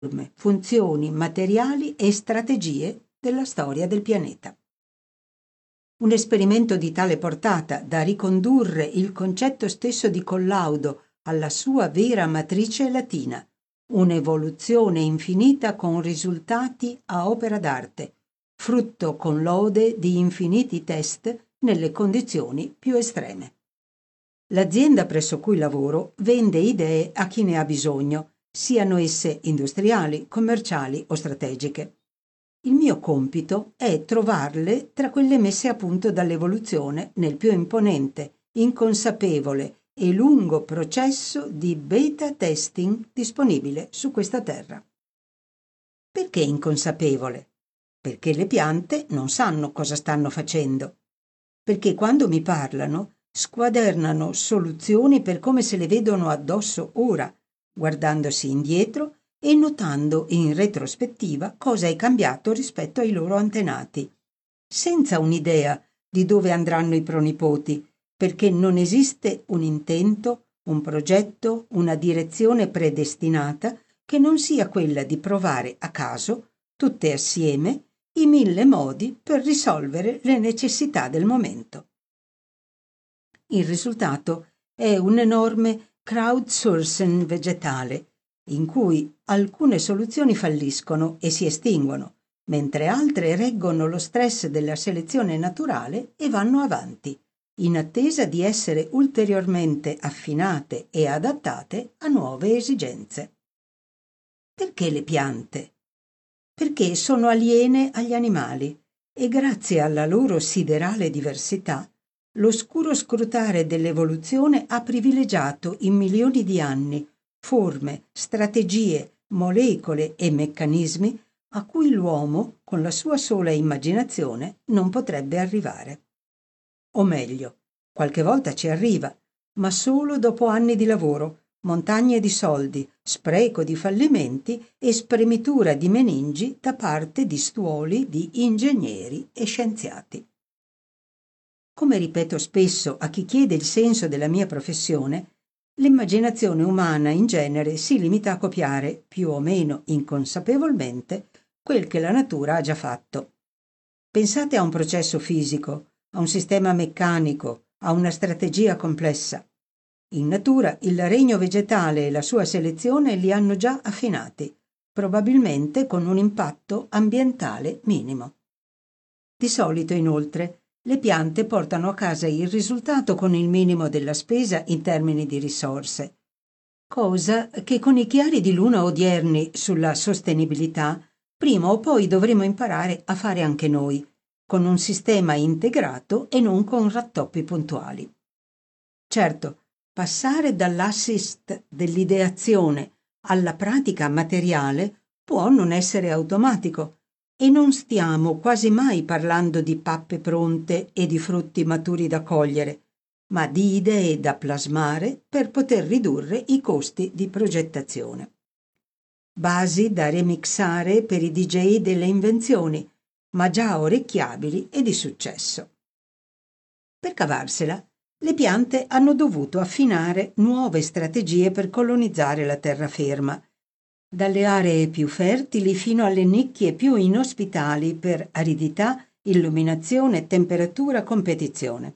funzioni, materiali e strategie della storia del pianeta. Un esperimento di tale portata da ricondurre il concetto stesso di collaudo alla sua vera matrice latina, un'evoluzione infinita con risultati a opera d'arte, frutto con lode di infiniti test nelle condizioni più estreme. L'azienda presso cui lavoro vende idee a chi ne ha bisogno, siano esse industriali, commerciali o strategiche. Il mio compito è trovarle tra quelle messe a punto dall'evoluzione nel più imponente, inconsapevole e lungo processo di beta testing disponibile su questa terra. Perché inconsapevole? Perché le piante non sanno cosa stanno facendo. Perché quando mi parlano squadernano soluzioni per come se le vedono addosso ora, guardandosi indietro e notando in retrospettiva cosa è cambiato rispetto ai loro antenati, senza un'idea di dove andranno i pronipoti, perché non esiste un intento, un progetto, una direzione predestinata che non sia quella di provare a caso, tutte assieme, i 1000 modi per risolvere le necessità del momento. Il risultato è un enorme crowdsourcing vegetale, in cui alcune soluzioni falliscono e si estinguono, mentre altre reggono lo stress della selezione naturale e vanno avanti, in attesa di essere ulteriormente affinate e adattate a nuove esigenze. Perché le piante? Perché sono aliene agli animali e grazie alla loro siderale diversità, l'oscuro scrutare dell'evoluzione ha privilegiato in milioni di anni forme, strategie, molecole e meccanismi a cui l'uomo, con la sua sola immaginazione, non potrebbe arrivare. O meglio, qualche volta ci arriva, ma solo dopo anni di lavoro, montagne di soldi, spreco di fallimenti e spremitura di meningi da parte di stuoli di ingegneri e scienziati. Come ripeto spesso a chi chiede il senso della mia professione, l'immaginazione umana in genere si limita a copiare, più o meno inconsapevolmente, quel che la natura ha già fatto. Pensate a un processo fisico, a un sistema meccanico, a una strategia complessa. In natura il regno vegetale e la sua selezione li hanno già affinati, probabilmente con un impatto ambientale minimo. Di solito, inoltre, le piante portano a casa il risultato con il minimo della spesa in termini di risorse, cosa che con i chiari di luna odierni sulla sostenibilità prima o poi dovremo imparare a fare anche noi, con un sistema integrato e non con rattoppi puntuali. Certo, passare dall'assist dell'ideazione alla pratica materiale può non essere automatico, e non stiamo quasi mai parlando di pappe pronte e di frutti maturi da cogliere, ma di idee da plasmare per poter ridurre i costi di progettazione. Basi da remixare per i DJ delle invenzioni, ma già orecchiabili e di successo. Per cavarsela, le piante hanno dovuto affinare nuove strategie per colonizzare la terraferma, dalle aree più fertili fino alle nicchie più inospitali per aridità, illuminazione, temperatura, competizione.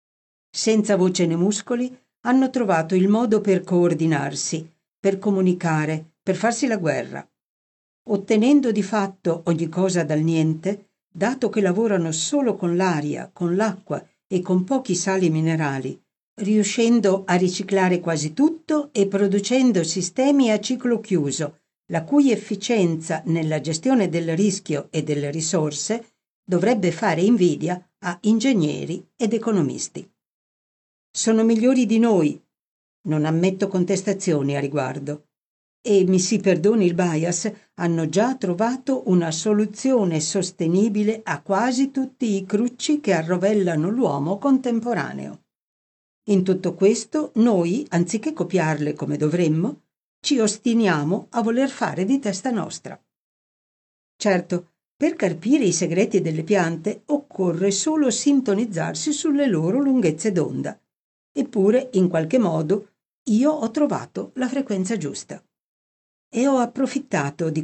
Senza voce né muscoli, hanno trovato il modo per coordinarsi, per comunicare, per farsi la guerra. Ottenendo di fatto ogni cosa dal niente, dato che lavorano solo con l'aria, con l'acqua e con pochi sali minerali, riuscendo a riciclare quasi tutto e producendo sistemi a ciclo chiuso, la cui efficienza nella gestione del rischio e delle risorse dovrebbe fare invidia a ingegneri ed economisti. Sono migliori di noi, non ammetto contestazioni a riguardo, e mi si perdoni il bias, hanno già trovato una soluzione sostenibile a quasi tutti i crucci che arrovellano l'uomo contemporaneo. In tutto questo noi, anziché copiarle come dovremmo, ci ostiniamo a voler fare di testa nostra. Certo, per carpire i segreti delle piante occorre solo sintonizzarsi sulle loro lunghezze d'onda. Eppure, in qualche modo, io ho trovato la frequenza giusta. e ho approfittato di